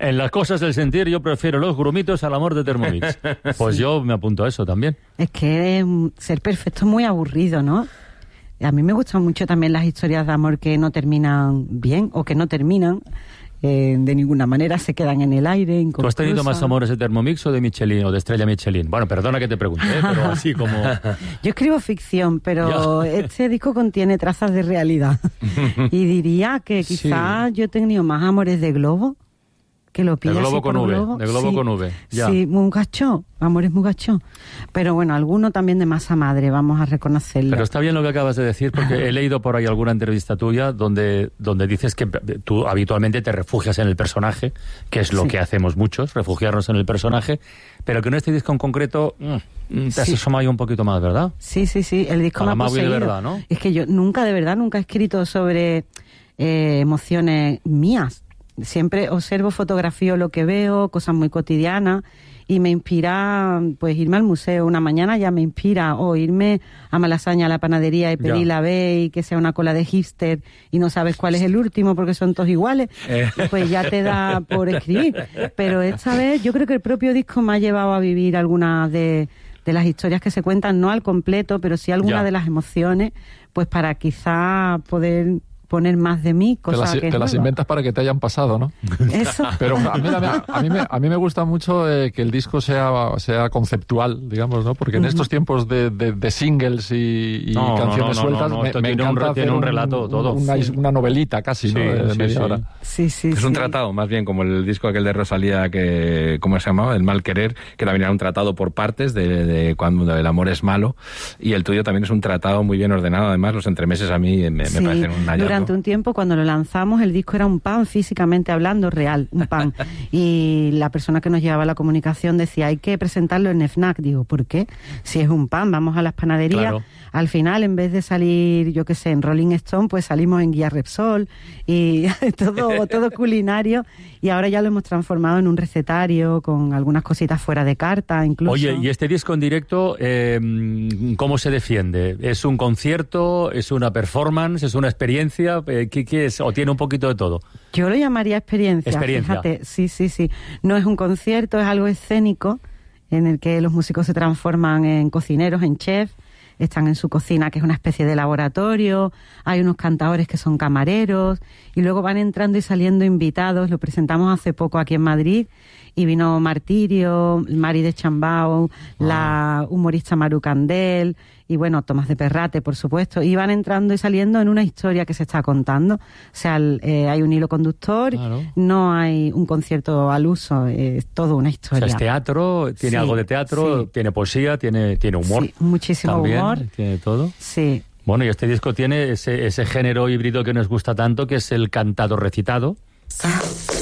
En las cosas del sentir yo prefiero los grumitos al amor de Thermomix. Pues yo me apunto a eso también. Es que ser perfecto es muy aburrido, ¿no? A mí me gustan mucho también las historias de amor que no terminan bien o que no terminan de ninguna manera, se quedan en el aire, inconclusas. ¿Tú has tenido más amores de Thermomix o de Michelin o de Estrella Michelin? Bueno, perdona que te pregunte, pero así como... Yo escribo ficción, pero este disco contiene trazas de realidad. Y diría que quizás yo he tenido más amores de globo, que lo pillas. De globo con V, globo. de globo con V. Ya. Sí, muy gachó, amores muy gachó. Pero bueno, alguno también de masa madre, vamos a reconocerlo. Pero está bien lo que acabas de decir, porque he leído por ahí alguna entrevista tuya donde dices que tú habitualmente te refugias en el personaje, que es lo que hacemos muchos, refugiarnos en el personaje, pero que en este disco en concreto te has asomado ahí un poquito más, ¿verdad? Sí, el disco me ha poseído. De verdad, ¿no? Es que yo nunca he escrito sobre emociones mías. Siempre observo, fotografío lo que veo, cosas muy cotidianas, y me inspira, pues, irme al museo una mañana ya me inspira, o irme a Malasaña a la panadería y pedir la B y que sea una cola de hipster y no sabes cuál es el último porque son todos iguales, pues ya te da por escribir. Pero esta vez yo creo que el propio disco me ha llevado a vivir algunas de las historias que se cuentan, no al completo, pero sí algunas de las emociones, pues para quizá poder poner más de mí, cosas que te las inventas para que te hayan pasado, ¿no? Eso. Pero a mí me gusta mucho que el disco sea conceptual, digamos, ¿no? Porque en estos tiempos de singles y canciones sueltas, me encanta tiene un relato todo. Una novelita casi, ¿no? De media hora. Sí. Es un tratado, más bien, como el disco aquel de Rosalía, que ¿cómo se llamaba? El mal querer, que también era un tratado por partes de cuando el amor es malo, y el tuyo también es un tratado muy bien ordenado. Además, los entremeses a mí me parecen un hallazgo. Durante un tiempo, cuando lo lanzamos, el disco era un pan, físicamente hablando, real, un pan. Y la persona que nos llevaba la comunicación decía, hay que presentarlo en FNAC. Digo, ¿por qué? Si es un pan, vamos a las panaderías. Claro. Al final, en vez de salir, yo qué sé, en Rolling Stone, pues salimos en Guía Repsol y todo culinario. Y ahora ya lo hemos transformado en un recetario con algunas cositas fuera de carta, incluso. Oye, ¿y este disco en directo cómo se defiende? ¿Es un concierto? ¿Es una performance? ¿Es una experiencia? ¿Qué es? ¿O tiene un poquito de todo? Yo lo llamaría experiencia. Fíjate. Sí. No es un concierto, es algo escénico en el que los músicos se transforman en cocineros, en chefs. Están en su cocina, que es una especie de laboratorio, hay unos cantadores que son camareros, y luego van entrando y saliendo invitados. Lo presentamos hace poco aquí en Madrid, y vino Martirio, Mari de Chambao, la humorista Maru Candel, y bueno, Tomás de Perrate, por supuesto, y van entrando y saliendo en una historia que se está contando. O sea, hay un hilo conductor, no hay un concierto al uso, es todo una historia. O sea, es teatro, tiene algo de teatro, tiene poesía, tiene humor. Sí, muchísimo también, humor. Tiene todo. Sí. Bueno, y este disco tiene ese género híbrido que nos gusta tanto, que es el cantado recitado.